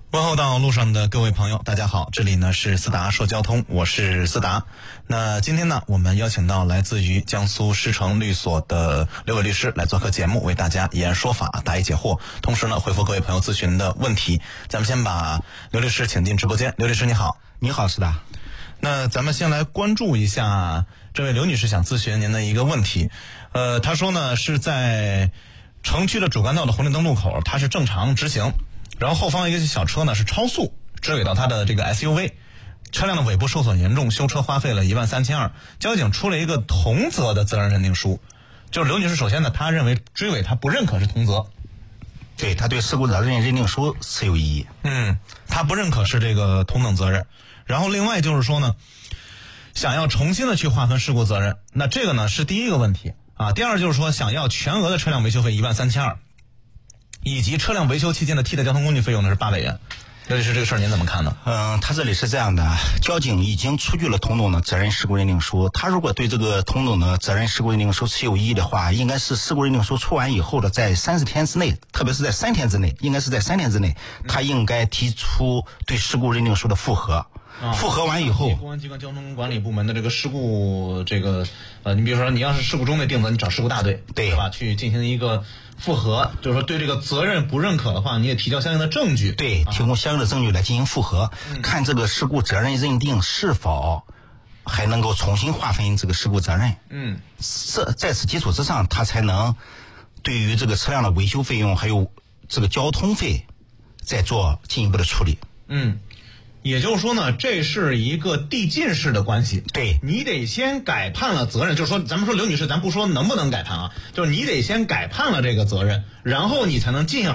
问候到路上的各位朋友，大家好，这里呢是思达说交通，我是思达。那今天呢，我们邀请到来自于江苏狮城律所的刘伟律师来做客节目，为大家以言说法，答疑解惑，同时呢回复各位朋友咨询的问题。咱们先把刘律师请进直播间。刘律师你好。 你好，思达。 那咱们先来关注一下这位刘女士想咨询您的一个问题。她说呢是在城区的主干道的红绿灯路口，她是正常直行，然后后方一个小车呢是超速追尾到他的这个 SUV， 车辆的尾部受损严重，修车花费了13200，交警出了一个同责的责任认定书。就是刘女士首先呢，她认为追尾她不认可是同责， 对，她对事故责任认定书持有异议。 她不认可是这个同等责任。然后另外就是说呢，想要重新的去划分事故责任，那这个呢是第一个问题啊。第二就是说想要全额的车辆维修费13200，以及车辆维修期间的替代交通工具费用呢是800元。刘律师，这个事儿您怎么看呢？ 他这里是这样的，交警已经出具了同等的责任事故认定书，他如果对这个同等的责任事故认定书持有异议的话，应该是事故认定书出完以后的在30天之内，特别是在3天之内，应该是在3天之内，他应该提出对事故认定书的复核。复核完以后， 公安机关交通管理部门的这个事故你比如说你要是事故中的定责，你找事故大队，对吧？去进行一个复核，就是说对这个责任不认可的话，你也提交相应的证据， 对，提供相应的证据来进行复核，看这个事故责任认定是否还能够重新划分这个事故责任。在此基础之上，他才能对于这个车辆的维修费用还有这个交通费再做进一步的处理。 也就是说呢，这是一个递进式的关系。 对， 你得先改判了责任，就是说咱们说刘女士，咱不说能不能改判啊，就是你得先改判了这个责任，然后你才能进